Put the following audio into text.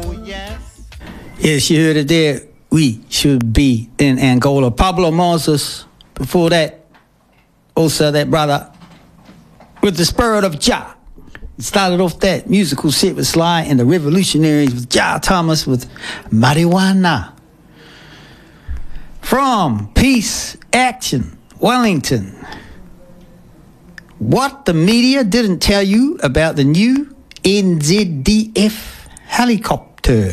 Yes, you heard it there. We should be in Angola. Pablo Moses, before that, also that brother, with the spirit of Jah. Started off that musical set with Sly and the Revolutionaries with Jah Thomas with Marijuana. From Peace Action, Wellington. What the media didn't tell you about the new NZDF helicopter.